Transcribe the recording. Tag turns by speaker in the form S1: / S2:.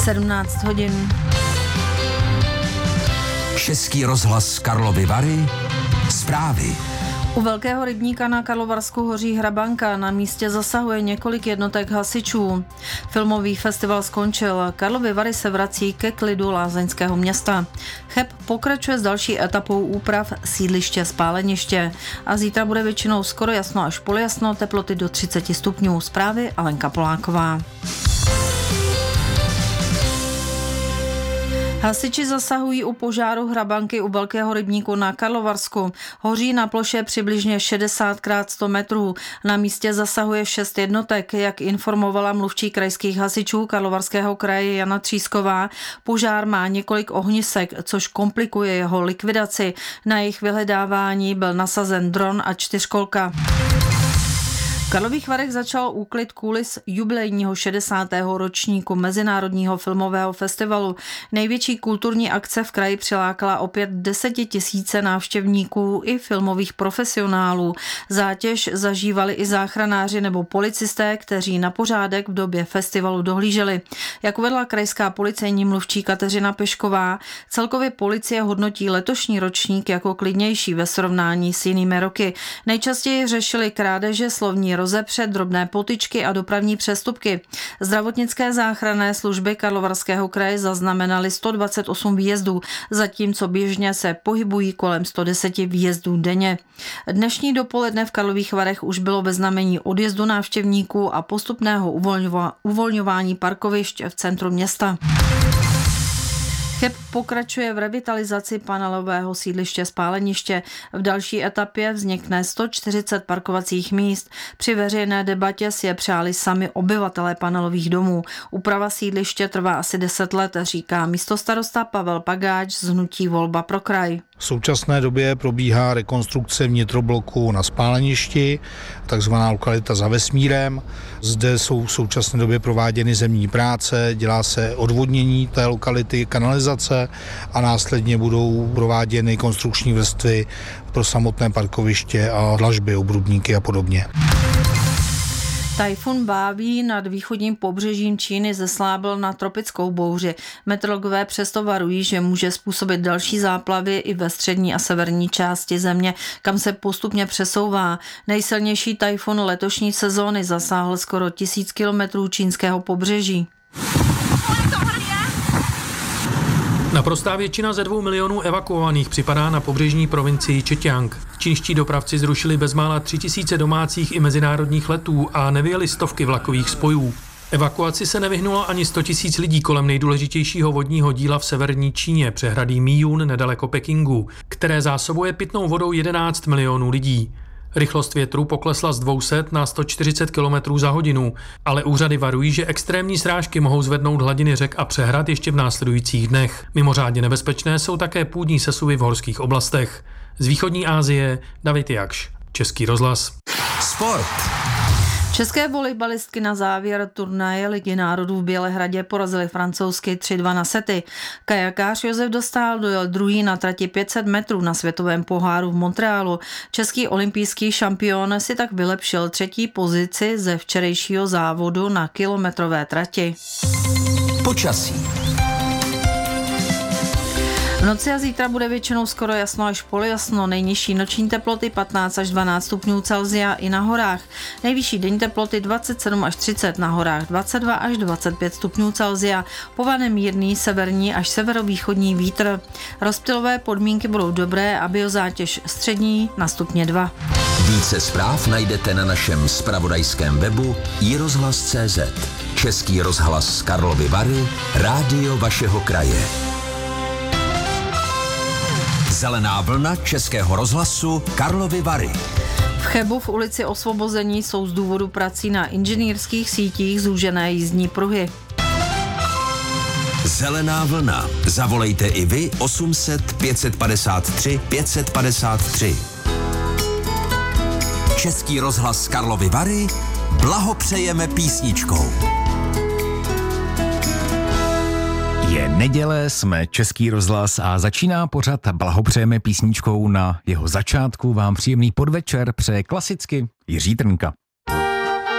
S1: 17 hodin.
S2: Český rozhlas Karlovy Vary. Zprávy.
S1: U Velkého rybníka na Karlovarsku hoří hrabanka, na místě zasahuje několik jednotek hasičů. Filmový festival skončil, Karlovy Vary se vrací ke klidu lázeňského města. Cheb pokračuje s další etapou úprav sídliště Spáleniště a zítra bude většinou skoro jasno až poljasno, teploty do 30 stupňů. Zprávy Alenka Poláková. Hasiči zasahují u požáru hrabanky u Velkého rybníku na Karlovarsku. Hoří na ploše přibližně 60x100 metrů. Na místě zasahuje 6 jednotek, jak informovala mluvčí krajských hasičů Karlovarského kraje Jana Třísková. Požár má několik ohnisek, což komplikuje jeho likvidaci. Na jejich vyhledávání byl nasazen dron a 4kolka. V Karlových Varech začal úklid kulis jubilejního 60. ročníku Mezinárodního filmového festivalu. Největší kulturní akce v kraji přilákala opět 10 000 návštěvníků i filmových profesionálů. Zátěž zažívali i záchranáři nebo policisté, kteří na pořádek v době festivalu dohlíželi. Jak uvedla krajská policejní mluvčí Kateřina Pešková, celkově policie hodnotí letošní ročník jako klidnější ve srovnání s jinými roky. Nejčastěji řešili krádeže, slovní rozepře, drobné potyčky a dopravní přestupky. Zdravotnické záchranné služby Karlovarského kraje zaznamenaly 128 výjezdů, zatímco běžně se pohybují kolem 110 výjezdů denně. Dnešní dopoledne v Karlových Varech už bylo ve znamení odjezdu návštěvníků a postupného uvolňování parkovišť v centru města. Cheb pokračuje v revitalizaci panelového sídliště Spáleniště. V další etapě vznikne 140 parkovacích míst. Při veřejné debatě si je přáli sami obyvatelé panelových domů. Úprava sídliště trvá asi 10 let, říká místostarosta Pavel Pagáč z hnutí Volba pro kraj.
S3: V současné době probíhá rekonstrukce vnitrobloku na Spáleništi, takzvaná lokalita za vesmírem. Zde jsou v současné době prováděny zemní práce, dělá se odvodnění té lokality, kanalizace a následně budou prováděny konstrukční vrstvy pro samotné parkoviště a dlažby, obrubníky a podobně.
S1: Tajfun Báví nad východním pobřežím Číny zeslábl na tropickou bouři. Meteorologové přesto varují, že může způsobit další záplavy i ve střední a severní části země, kam se postupně přesouvá. Nejsilnější tajfun letošní sezóny zasáhl skoro 1000 kilometrů čínského pobřeží.
S4: Naprostá většina ze 2 milionů evakuovaných připadá na pobřežní provincii Zhejiang. Čínští dopravci zrušili bezmála 3000 domácích i mezinárodních letů a nevyjeli stovky vlakových spojů. Evakuaci se nevyhnulo ani 100 000 lidí kolem nejdůležitějšího vodního díla v severní Číně, přehradí Míjun nedaleko Pekingu, které zásobuje pitnou vodou 11 milionů lidí. Rychlost větru poklesla z 200 na 140 km za hodinu, ale úřady varují, že extrémní srážky mohou zvednout hladiny řek a přehrad ještě v následujících dnech. Mimořádně nebezpečné jsou také půdní sesuvy v horských oblastech. Z východní Asie David Jakš, Český rozhlas.
S2: Sport.
S1: České volejbalistky na závěr turnaje Ligy národů v Bělehradě porazily francouzsky 3-2 na sety. Kajakář Josef Dostál dojel druhý na trati 500 metrů na světovém poháru v Montrealu. Český olympijský šampion si tak vylepšil 3. pozici ze včerejšího závodu na kilometrové trati.
S2: Počasí.
S1: V noci a zítra bude většinou skoro jasno až poljasno. Nejnižší noční teploty 15 až 12 stupňů Celsia i na horách. Nejvyšší denní teploty 27 až 30, na horách 22 až 25 stupňů Celsia. Povane mírný severní až severovýchodní vítr. Rozptylové podmínky budou dobré a biozátěž střední na stupně 2.
S2: Více zpráv najdete na našem zpravodajském webu iRozhlas.cz. Český rozhlas Karlovy Vary, rádio vašeho kraje. Zelená vlna Českého rozhlasu Karlovy Vary.
S1: V Chebu v ulici Osvobození jsou z důvodu prací na inženýrských sítích zúžené jízdní pruhy.
S2: Zelená vlna. Zavolejte i vy 800 553 553. Český rozhlas Karlovy Vary blahopřejeme písničkou.
S5: Je neděle, jsme Český rozhlas a začíná pořad Blahopřejeme písničkou. Na jeho začátku vám příjemný podvečer přeje klasicky Jiří Trnka.